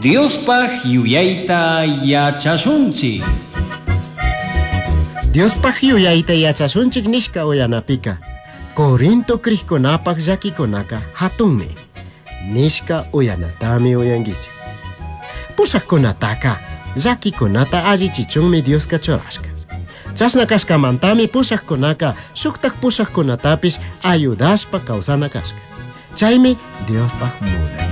Diospaj yuyayta yachashunchik. Diospaj yuyayta yachashunchik nishka uyanapika Corinto kriykunapaq llakikunaka hatunmi nishka uyanatami uyankichik. Pushaqkunataka llakikunata allichichunmi Dioska churashka. Chashna kashkamantami pushaqkunaka shuktaq pushaqkunatapish ayudashpa kawsana kashka. Chaymi Diospaq munay.